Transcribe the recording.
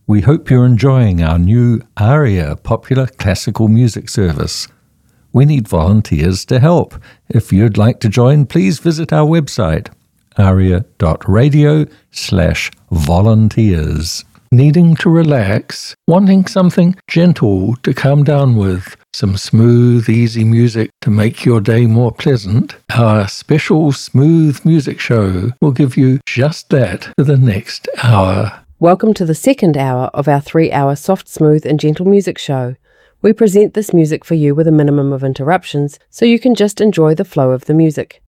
We hope you're enjoying our new ARIA popular classical music service. We need volunteers to help. If you'd like to join, please visit our website, aria.radio/volunteers. Needing to relax? Wanting something gentle to calm down with? Some smooth, easy music to make your day more pleasant? Our special smooth music show will give you just that for the next hour. Welcome to the second hour of our 3-hour soft, smooth and gentle music show. We present this music for you with a minimum of interruptions so you can just enjoy the flow of the music.